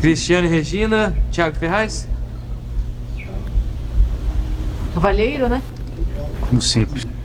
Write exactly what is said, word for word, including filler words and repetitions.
Cristiane Regina, Thiago Ferraz? Cavalheiro, né? Como sempre.